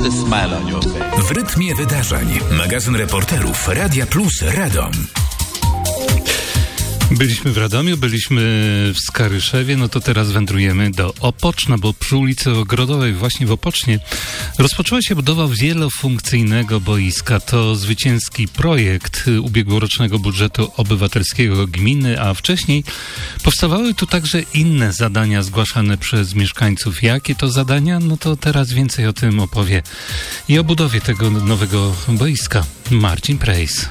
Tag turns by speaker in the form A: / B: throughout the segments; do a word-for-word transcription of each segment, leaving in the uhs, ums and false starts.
A: put a smile on your face.
B: W rytmie wydarzeń. Magazyn reporterów Radia Plus Radom.
C: Byliśmy w Radomiu, byliśmy w Skaryszewie, no to teraz wędrujemy do Opoczna, bo przy ulicy Ogrodowej, właśnie w Opocznie, rozpoczęła się budowa wielofunkcyjnego boiska. To zwycięski projekt ubiegłorocznego budżetu obywatelskiego gminy, a wcześniej powstawały tu także inne zadania zgłaszane przez mieszkańców. Jakie to zadania? No to teraz więcej o tym opowie i o budowie tego nowego boiska Marcin Prejs.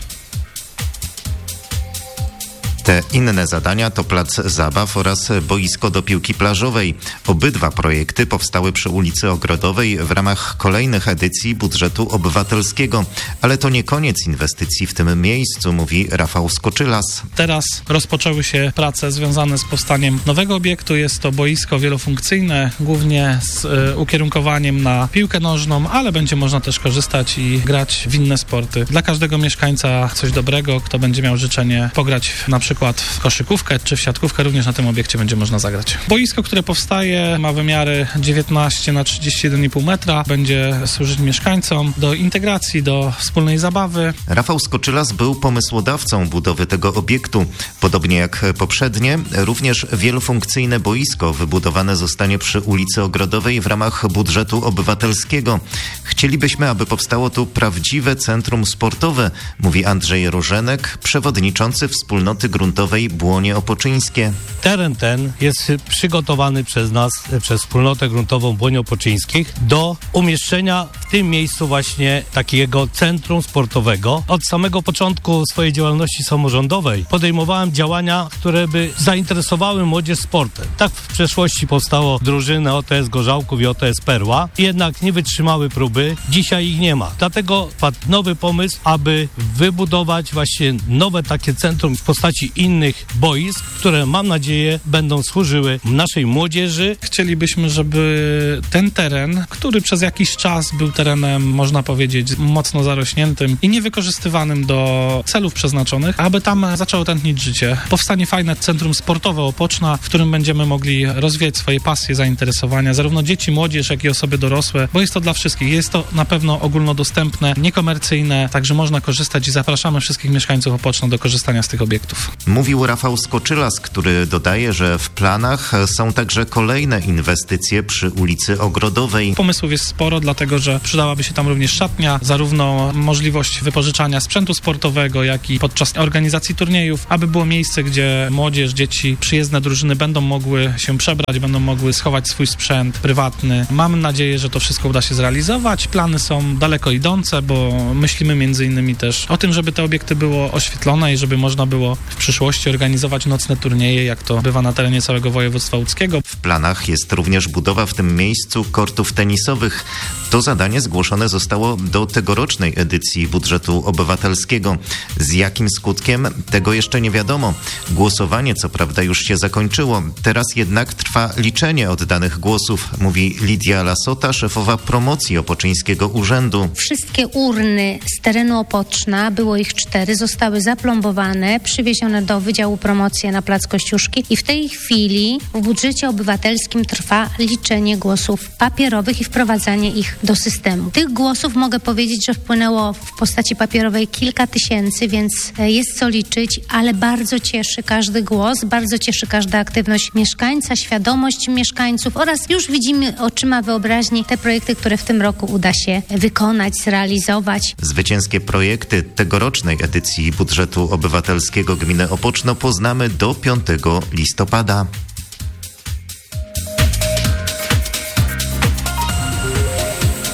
D: Te inne zadania to plac zabaw oraz boisko do piłki plażowej. Obydwa projekty powstały przy ulicy Ogrodowej w ramach kolejnych edycji budżetu obywatelskiego. Ale to nie koniec inwestycji w tym miejscu, mówi Rafał Skoczylas.
E: Teraz rozpoczęły się prace związane z powstaniem nowego obiektu. Jest to boisko wielofunkcyjne, głównie z y, ukierunkowaniem na piłkę nożną, ale będzie można też korzystać i grać w inne sporty. Dla każdego mieszkańca coś dobrego, kto będzie miał życzenie pograć na przykład w koszykówkę czy w siatkówkę, również na tym obiekcie będzie można zagrać. Boisko, które powstaje, ma wymiary dziewiętnaście na trzydzieści jeden i pół metra. Będzie służyć mieszkańcom do integracji, do wspólnej zabawy.
D: Rafał Skoczylas był pomysłodawcą budowy tego obiektu. Podobnie jak poprzednie, również wielofunkcyjne boisko wybudowane zostanie przy ulicy Ogrodowej w ramach budżetu obywatelskiego. Chcielibyśmy, aby powstało tu prawdziwe centrum sportowe, mówi Andrzej Różenek, przewodniczący wspólnoty gruntowej Błonie Opoczyńskie.
F: Teren ten jest przygotowany przez nas, przez wspólnotę gruntową Błonie Opoczyńskich do umieszczenia w tym miejscu właśnie takiego centrum sportowego. Od samego początku swojej działalności samorządowej podejmowałem działania, które by zainteresowały młodzież sportem. Tak w przeszłości powstało drużyny O T S Gorzałków i O T S Perła, jednak nie wytrzymały próby. Dzisiaj ich nie ma. Dlatego padł nowy pomysł, aby wybudować właśnie nowe takie centrum w postaci innych boisk, które mam nadzieję będą służyły naszej młodzieży.
E: Chcielibyśmy, żeby ten teren, który przez jakiś czas był terenem, można powiedzieć, mocno zarośniętym i niewykorzystywanym do celów przeznaczonych, aby tam zaczęło tętnić życie. Powstanie fajne centrum sportowe Opoczna, w którym będziemy mogli rozwijać swoje pasje, zainteresowania, zarówno dzieci, młodzież, jak i osoby dorosłe, bo jest to dla wszystkich. Jest to na pewno ogólnodostępne, niekomercyjne, także można korzystać i zapraszamy wszystkich mieszkańców Opoczna do korzystania z tych obiektów.
D: Mówił Rafał Skoczylas, który dodaje, że w planach są także kolejne inwestycje przy ulicy Ogrodowej.
E: Pomysłów jest sporo, dlatego że przydałaby się tam również szatnia, zarówno możliwość wypożyczania sprzętu sportowego, jak i podczas organizacji turniejów, aby było miejsce, gdzie młodzież, dzieci, przyjezdne drużyny będą mogły się przebrać, będą mogły schować swój sprzęt prywatny. Mam nadzieję, że to wszystko uda się zrealizować. Plany są daleko idące, bo myślimy między innymi też o tym, żeby te obiekty było oświetlone i żeby można było w przyszłości organizować nocne turnieje, jak to bywa na terenie całego województwa łódzkiego.
D: W planach jest również budowa w tym miejscu kortów tenisowych. To zadanie zgłoszone zostało do tegorocznej edycji budżetu obywatelskiego. Z jakim skutkiem? Tego jeszcze nie wiadomo. Głosowanie co prawda już się zakończyło. Teraz jednak trwa liczenie oddanych głosów, mówi Lidia Lasota, szefowa promocji Opoczyńskiego Urzędu.
G: Wszystkie urny z terenu Opoczna, było ich cztery, zostały zaplombowane, przywiezione do Wydziału Promocji na Plac Kościuszki i w tej chwili w budżecie obywatelskim trwa liczenie głosów papierowych i wprowadzanie ich do systemu. Tych głosów mogę powiedzieć, że wpłynęło w postaci papierowej kilka tysięcy, więc jest co liczyć, ale bardzo cieszy każdy głos, bardzo cieszy każda aktywność mieszkańca, świadomość mieszkańców oraz już widzimy oczyma wyobraźni te projekty, które w tym roku uda się wykonać, zrealizować.
D: Zwycięskie projekty tegorocznej edycji budżetu obywatelskiego gminy Opoczno poznamy do piątego listopada.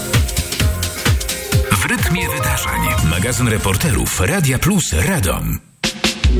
B: W rytmie wydarzeń. Magazyn reporterów Radia Plus Radom.